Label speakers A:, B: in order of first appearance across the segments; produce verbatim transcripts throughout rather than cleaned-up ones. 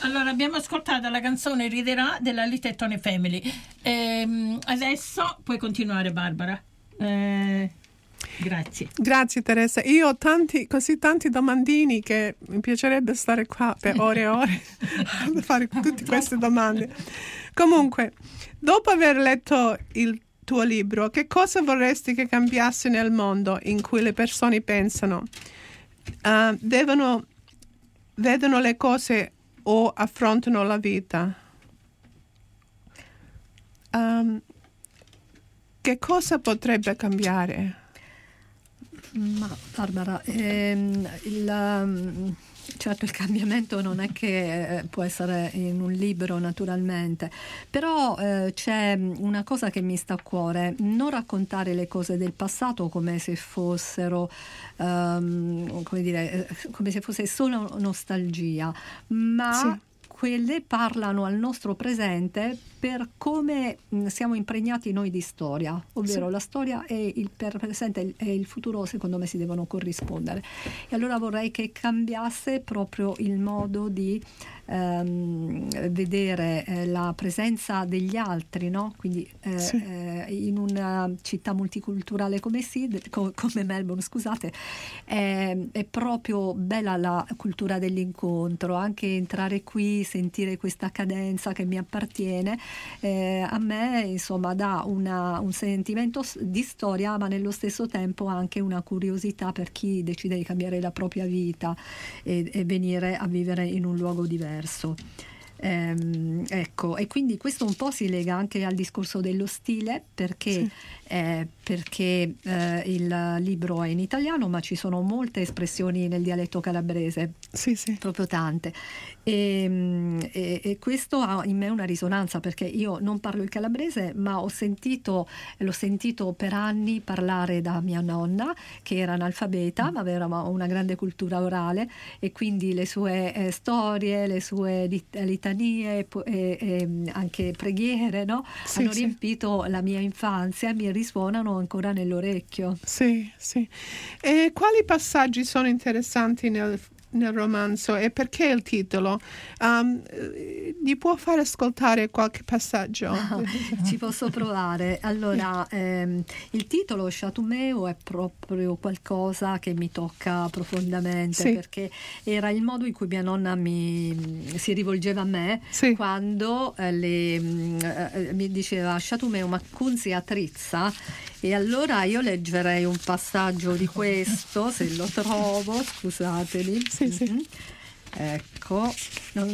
A: Allora, abbiamo ascoltato la canzone Riderà della Little Tony Family. Ehm, adesso puoi continuare, Barbara. Eh, grazie.
B: Grazie Teresa. Io ho tanti, così tanti domandini che mi piacerebbe stare qua per ore e ore a fare tutte queste domande. Comunque, dopo aver letto il tuo libro, che cosa vorresti che cambiasse nel mondo in cui le persone pensano, uh, devono, vedono le cose o affrontano la vita? Um, che cosa potrebbe cambiare?
C: Ma Barbara, ehm, il, um, certo il cambiamento non è che eh, può essere in un libro naturalmente, però eh, c'è una cosa che mi sta a cuore: non raccontare le cose del passato come se fossero um, come dire, come se fosse solo nostalgia, ma sì. Quelle parlano al nostro presente per come siamo impregnati noi di storia, ovvero sì. La storia e il presente e il futuro secondo me si devono corrispondere, e allora vorrei che cambiasse proprio il modo di ehm, vedere eh, la presenza degli altri, no? Quindi eh, sì. eh, in una città multiculturale come, Sid, co- come Melbourne, scusate, è, è proprio bella la cultura dell'incontro, anche entrare qui, sentire questa cadenza che mi appartiene, eh, a me insomma dà una, un sentimento di storia, ma nello stesso tempo anche una curiosità per chi decide di cambiare la propria vita e, e venire a vivere in un luogo diverso. Ehm, ecco, e quindi questo un po' si lega anche al discorso dello stile, perché sì. eh, perché eh, il libro è in italiano, ma ci sono molte espressioni nel dialetto calabrese,
B: sì, sì.
C: proprio tante, e, e, e questo ha in me una risonanza, perché io non parlo il calabrese, ma ho sentito l'ho sentito per anni parlare da mia nonna, che era analfabeta, ma aveva una grande cultura orale, e quindi le sue eh, storie, le sue lit- litanie e, e, e anche preghiere, no?
B: Sì,
C: hanno
B: sì.
C: riempito la mia infanzia e mi risuonano ancora nell'orecchio.
B: Sì, sì. E quali passaggi sono interessanti nel nel romanzo, e perché il titolo? Um, gli può fare ascoltare qualche passaggio?
C: Ah, ci posso provare. Allora, ehm, il titolo Chateaumeau è proprio qualcosa che mi tocca profondamente, sì. Perché era il modo in cui mia nonna mi si rivolgeva a me, sì. Quando eh, le, eh, mi diceva Chateaumeau, ma cunzi a trizza. E allora io leggerei un passaggio di questo, se lo trovo, scusatemi.
B: Sì, sì.
C: Mm-hmm. Ecco, non...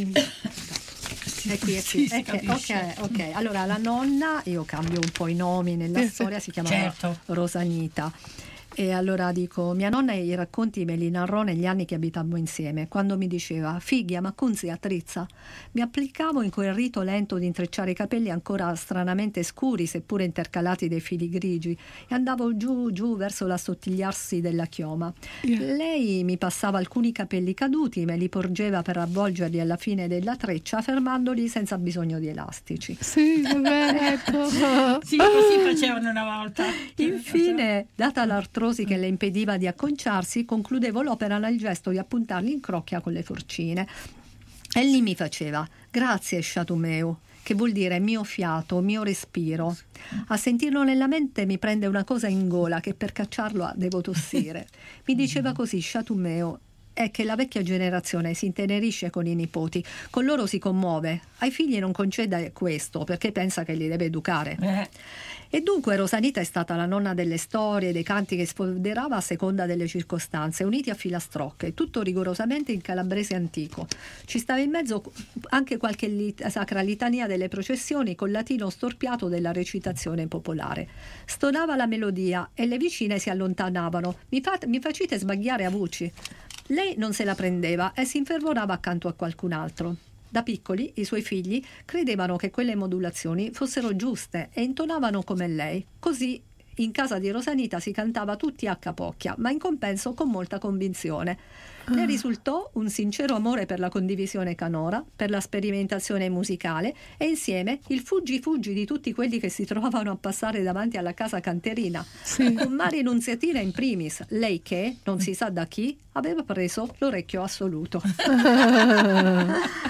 C: è qui, è qui.
A: Sì,
C: è che, ok, ok. Allora la nonna, io cambio un po' i nomi nella
B: sì,
C: storia, si chiama
A: certo.
C: Rosanita. E allora dico, mia nonna i racconti me li narrò negli anni che abitammo insieme, quando mi diceva figlia ma cunzi a trizza. Mi applicavo in quel rito lento di intrecciare i capelli ancora stranamente scuri, seppure intercalati dei fili grigi, e andavo giù giù verso l'assottigliarsi della chioma. Yeah. Lei mi passava alcuni capelli caduti, me li porgeva per avvolgerli alla fine della treccia, fermandoli senza bisogno di elastici.
B: Sì, vabbè, ecco.
A: Sì, così facevano una volta.
C: Infine, data l'artrosi che le impediva di acconciarsi, concludevo l'opera nel gesto di appuntarli in crocchia con le forcine. E lì mi faceva grazie Chateaumeau, che vuol dire mio fiato, mio respiro. A sentirlo nella mente mi prende una cosa in gola che per cacciarlo devo tossire. Mi diceva così Chateaumeau: è che la vecchia generazione si intenerisce con i nipoti, con loro si commuove, ai figli non concede questo perché pensa che li deve educare. Eh. E dunque Rosanita è stata la nonna delle storie, dei canti che sfoderava a seconda delle circostanze, uniti a filastrocche, tutto rigorosamente in calabrese antico. Ci stava in mezzo anche qualche lit- sacra litania delle processioni col latino storpiato della recitazione popolare. Stonava la melodia e le vicine si allontanavano. Mi, fate, mi facete sbagliare a voci. Lei non se la prendeva e si infervorava accanto a qualcun altro. Da piccoli i suoi figli credevano che quelle modulazioni fossero giuste e intonavano come lei. Così in casa di Rosanita si cantava tutti a capocchia, ma in compenso con molta convinzione. Ne risultò un sincero amore per la condivisione canora, per la sperimentazione musicale e insieme il fuggi-fuggi di tutti quelli che si trovavano a passare davanti alla casa canterina. Sì. Con Mari Nunziatina in primis, lei che, non si sa da chi, aveva preso l'orecchio assoluto.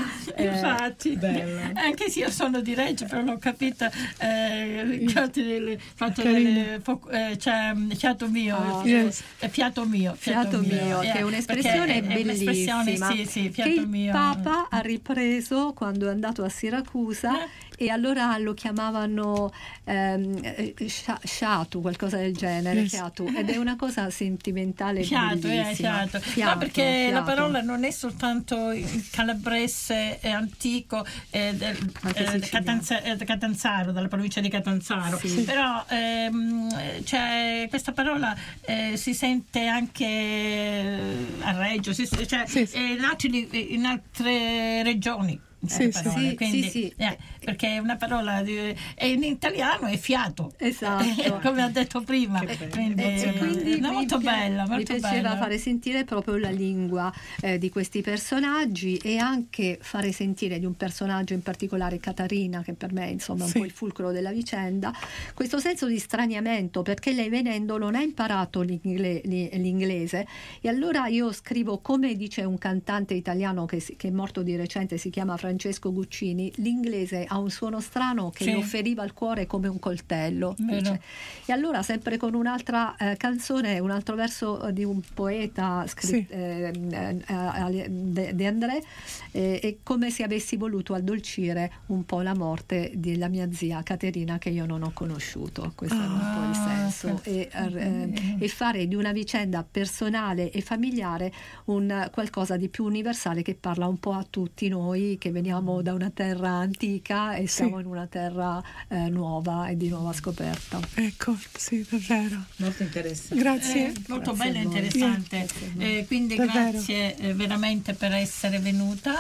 C: Eh,
A: Infatti,
D: bella.
A: anche se io sono di Reggio, però l'ho capita. Eh, fatto, fatto
B: Carina.
A: delle, fo- eh, cioè, fiato mio,
C: Ah.
A: eh,
B: Yes.
A: eh, fiato mio,
C: Fiato mio,
A: eh,
C: che è un'espressione
A: perché è un'espressione,
C: bellissima,
A: sì, sì,
C: che
A: fiato
C: il
A: mio.
C: Papa ha ripreso quando è andato a Siracusa,
A: Eh.
C: e allora lo chiamavano ehm, eh, scia- Shatu, qualcosa del genere,
B: Yes.
C: Fiatu, ed è una cosa sentimentale
A: Fiato, eh,
C: bellissima.
A: fiato.
C: Fiato,
A: No, perché la
C: fiato.
A: parola non è soltanto il calabrese è antico, è del,
C: Anche
A: eh,
C: siciliano.
A: Catanza- eh, Catanzaro, dalla provincia di Catanzaro.
C: Sì.
A: Però ehm, cioè, questa parola eh, si sente anche eh, a Reggio, si- cioè,
B: Sì, sì.
A: eh, in, altri- in altre regioni.
B: Sì,
A: eh,
B: sì.
A: parole,
C: Sì,
A: quindi,
C: sì, sì.
A: eh, perché è una parola di- e in italiano è fiato.
C: Esatto.
A: Come ho detto prima.
D: Che bello.
A: Quindi,
C: E quindi
A: no,
C: mi
A: molto
C: pia-
A: bella,
C: mi
A: molto
C: piaceva
A: bella.
C: fare sentire proprio la lingua eh, di questi personaggi, e anche fare sentire di un personaggio in particolare, Catarina, che per me insomma è un
B: Sì.
C: po' il fulcro della vicenda, questo senso di straniamento, perché lei venendo non ha imparato l'ingle- li- l'inglese, e allora io scrivo, come dice un cantante italiano che, si- che è morto di recente, si chiama Francesco Guccini, l'inglese ha un suono strano che
A: Sì.
C: lo feriva al cuore come un coltello,
A: Vero.
C: dice. E allora, sempre con un'altra eh, canzone, un altro verso eh, di un poeta scri-
B: Sì.
C: eh, eh, De, De André, eh, è come se avessi voluto addolcire un po' la morte della mia zia Caterina, che io non ho conosciuto. Questo era un po' il
A: Ah,
C: senso. E,
A: perfetto.
C: eh, e fare di una vicenda personale e familiare un qualcosa di più universale, che parla un po' a tutti noi che veniamo da una terra antica e siamo in una terra eh, nuova e di nuova scoperta.
B: Ecco, sì, davvero.
D: Molto interessante.
B: Grazie.
A: Eh, molto
C: Grazie
A: bello e
C: a voi.
A: interessante.
C: Grazie a voi.
A: Eh, quindi
B: Davvero.
A: grazie eh, veramente per essere venuta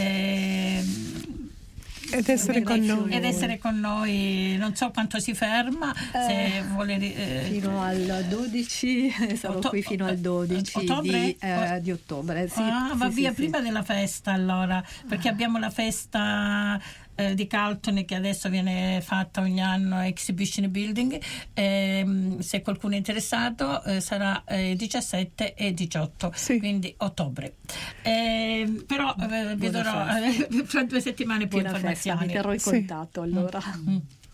A: eh,
B: Ed essere con
C: Grazie.
B: noi.
A: ed essere con noi. Non so quanto si ferma, se
C: Eh,
A: vuole ri- eh,
C: Fino al dodici, sarò
A: Otto-
C: qui fino al dodici
A: ottobre?
C: di, eh, di ottobre. Sì,
A: ah, va
C: sì,
A: via
C: sì,
A: prima
C: sì.
A: della festa, allora, perché abbiamo la festa eh, di Caltoni, che adesso viene fatta ogni anno a Exhibition Building. Ehm, se qualcuno è interessato, eh, sarà eh, diciassette e diciotto,
B: Sì.
A: quindi ottobre. Ehm, però eh, vi
C: Buona
A: darò
C: festa.
A: eh, fra due settimane più
C: Buona festa,
A: informazioni.
C: mi terrò in
B: Sì.
C: contatto allora.
A: Mm.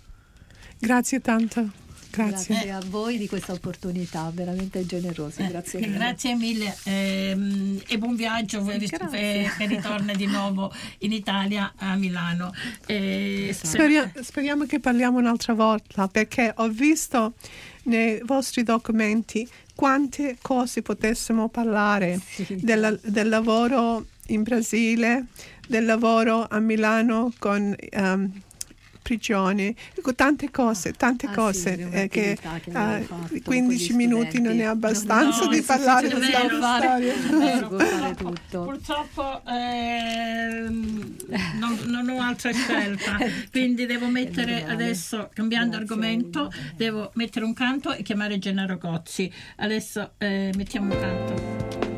B: Grazie tanto. Grazie.
C: Grazie a voi di questa opportunità, veramente generosi. Grazie mille.
A: Grazie mille ehm, e buon viaggio per
C: Grazie.
A: che ritorna di nuovo in Italia, a Milano. E
B: Speria- speriamo che parliamo un'altra volta, perché ho visto nei vostri documenti quante cose potessimo parlare
C: Sì.
B: del, del lavoro in Brasile, del lavoro a Milano con ehm, prigioni, ecco, tante cose, tante
C: Ah, sì,
B: cose
C: di
B: eh, che
C: un'attività che
B: eh,
C: abbiamo fatto con
B: quindici
C: gli
B: minuti
C: studenti.
B: non è abbastanza
A: No,
B: di
A: sì,
B: parlare
A: sì,
B: di
A: è
B: questa
A: vero.
B: storia.
C: Eh, si può fare
A: Purtroppo,
C: tutto.
A: purtroppo ehm, non, non ho altra scelta, quindi devo mettere
C: normale.
A: adesso, cambiando
C: Grazie,
A: argomento,
C: Elena.
A: devo mettere un canto e chiamare Gennaro Cozzi. Adesso eh, mettiamo un canto.